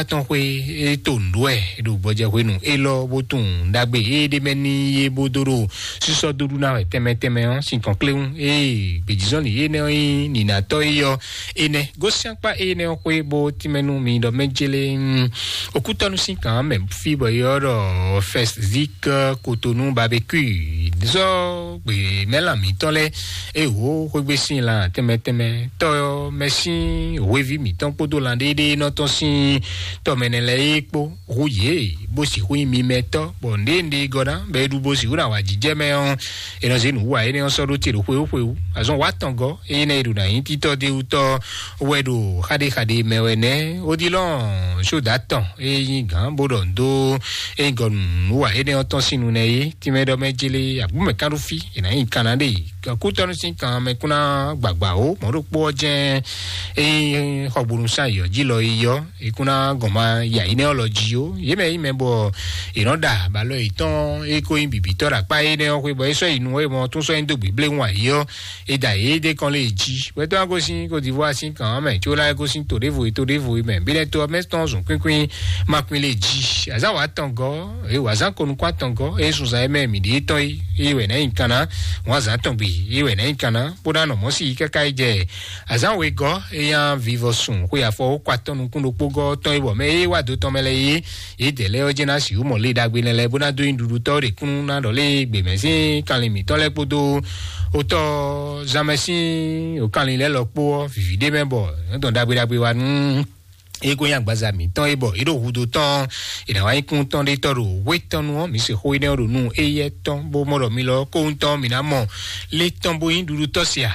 ton kwe ton dwe do boje kwe nu elo botun dagbe de meni ye bodoro suso duru na teme on sin konkleun be disons ni ne ni na to yo ene gosian pa ene kwe bo timenu mi do mejele okutanu sin kan même fibo yo fest zik Cotonou barbecue zo be mela mi tole wo kwe sin la teme to mesin wevi mi ton podo lande de no ton sin to menele ekpo rouye bo si hui mi meto bo ndende goda be du bo si ura wa jijeme on e no zenu wa ene on so do tiro hwe azon watongo ene ru na inti to de uto wedo khade mewene odilon so datan e yin gan bodo ndo e gon wa ene on ton sinu ne ti me do mejele abu me karufi e na yin kanade ko to no sin kan me kuna gbagba o mo ro po je e hoburun sayo jilo iyo ikuna goma ya ineology o yeme imebo iroda balo iton eko imbibi tora pa ene o pe bo eso inu e mo tun so ndogbe ble won ayo e da e de kan le ji we to go sin ko divoire sin kan me jo la go sin to devo me bile to me ton zun kwin makun le ji aza wa tongo e wa zan ko nu kwa tongo e so za me mi de to e we na inkana wa za tonbi e we na inkana boda no mo si kakai je aza we go e yan vivo sun ko ya fo kwa tonu kun lo pogo ton ibo me wa do ton mele yi e dele o jina si o mo le dagbe nele bona do indudu to re kun na do le gbe me sin kan le mi to le podo o to zamesi o kan le lo po vivide me bo don dagbe wa ego yan gbaza mi ton ibo iro hudo ton ina wa ikun ton de toro we ton nu mi se ho ine ro nu eye ton bo mo ro mi lo ko un ton mi na mo le ton bo indudu to sia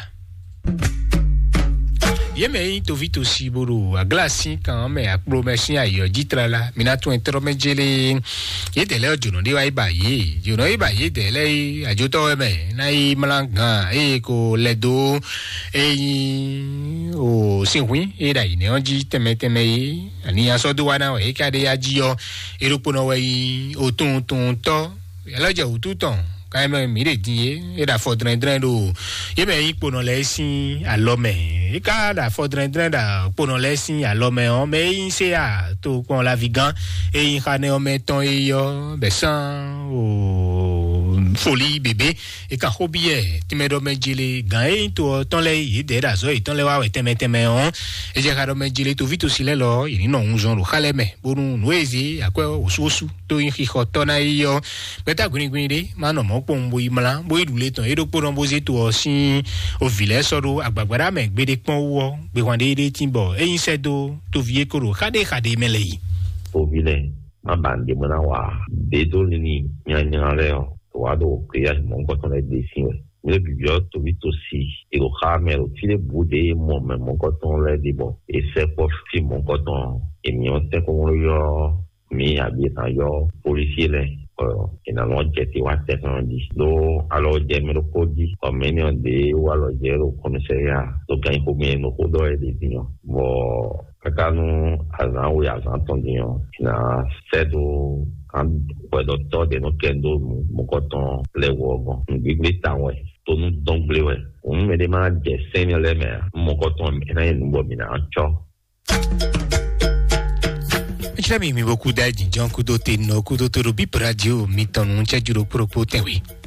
yeme to vito siboro a glasi kan me a promesin ayo jitrala minatu entromejele yedele ojuno de wa ibaye juno ibaye dele ajoto me na I malanga e ko ledo e o sinwi e dai ne onji teme ani aso do wana o e kade ajio eropono we o tun to eloje ututon quand même mire die e da fodren do yeme ipono lesin alome e ka da fodren da pono lesin alome on me inse a to kon la vigan e in khane o meton e yo besan o folie bébé e ka hobie ti me do mejile gan e to ton le e de da zo e ton le wa we teme on e je ka do mejile to vito sile lo iri no unjon lo khaleme bonu nuezi akwe osuosu to in khotona e yo beta gwin de mano mo pombo imala bo idule ton edo po rombo ze to osin o vile soro agbagbara me gbede pon wo gbe wan de timbo eyin sedo to vie koro khade meleyi o vile ma bande mona wa de do ni nya re o wa do kriya mo ko ton le desin le bio to vito si e o khamel o file bude mo me mo ko ton le de bo e se po fi mo ko ton e mi o se ko yo mi abi ta yo policier le ina no jeti wa technology do alo je me ko di o menio de wa lo je ro komisaria do kan ko me no ko do e de dinyo bo kakanu azan we azan ton dinyo na sedo kan puedo to de no kendo mo ko ton le wo go ngbe ta we to nu dongle we me de ma je senior le me mo ko ton na en bo mi na cho. J'aime beaucoup d'adjunts, coup d'oté, no coup d'autorobi, radio, mi ton, un tchadjuro, propos, oui.